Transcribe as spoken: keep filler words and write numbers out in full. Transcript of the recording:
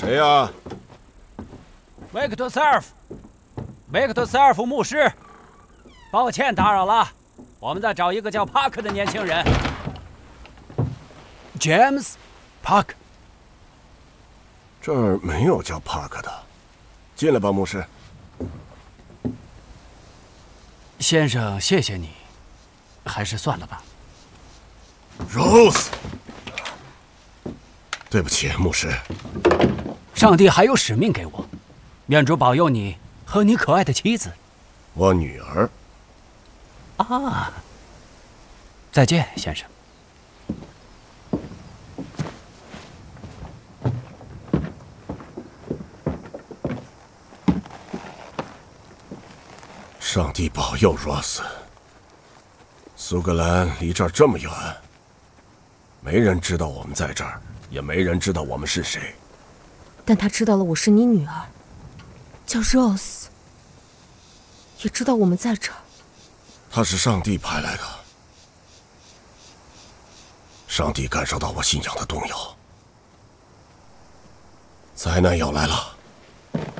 谁呀？ 维克多·塞尔夫，维克多·塞尔夫牧师，抱歉打扰了，我们在找一个叫帕克的年轻人。James Park。 这儿没有叫帕克的，进来吧，牧师。 先生，谢谢你，还是算了吧。 Rose， 对不起，牧师。 上帝还有使命给我，愿主保佑你和你可爱的妻子。 我女儿。 啊，再见，先生。 上帝保佑 Rose。苏格兰离这儿这么远，没人知道我们在这儿，也没人知道我们是谁。 但他知道了我是你女儿，叫 Rose， 也知道我们在这儿。 他是上帝派来的，上帝感受到我信仰的动摇，灾难要来了。